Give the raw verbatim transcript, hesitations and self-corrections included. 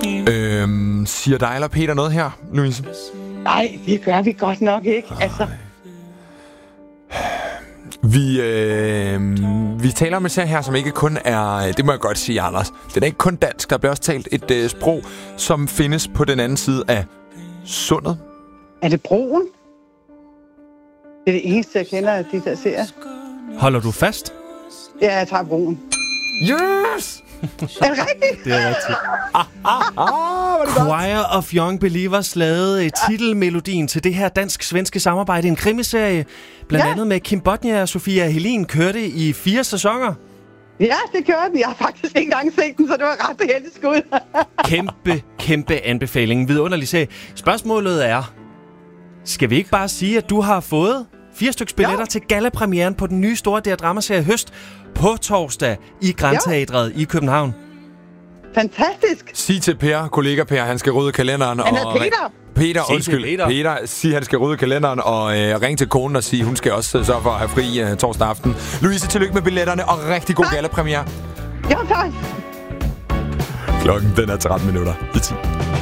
Øhm, siger dig eller Peter noget her, Louise? Nej, det gør vi godt nok ikke. Altså, Vi, øh, vi taler om en serie her, som ikke kun er... Det må jeg godt sige, Anders. Den er ikke kun dansk. Der bliver også talt et øh, sprog, som findes på den anden side af sundet. er det broen? Det er det eneste, jeg kender af de der serier. Holder du fast? Ja, jeg tager broen. Yes! Er det rigtigt? Det er rigtigt. Choir of Young Believers lavede titelmelodien til det her dansk-svenske samarbejde. En krimiserie, blandt Ja. andet med Kim Bodnia og Sofia Helin, kørte i fire sæsoner. Ja, det gjorde den. Jeg har faktisk ikke engang set den, så det var ret heldigt skud. Kæmpe, kæmpe anbefaling. Vidunderlig serie. Spørgsmålet er, skal vi ikke bare sige, at du har fået fire stykker billetter Ja. til gallapremieren på den nye store D R Dramaserie Høst på torsdag i Grand Teatret i København? Fantastisk. Sig til Per, kollega Per, han skal rydde kalenderen. Han og er Peter. Peter, til undskyld. Peter. Peter, sig, han skal rydde kalenderen og øh, ring til konen og sige, hun skal også øh, sørge for at have fri øh, torsdag aften. Louise, tillykke med billetterne og rigtig god gallapremiere. Ja, tak. Klokken den er tretten minutter i ti.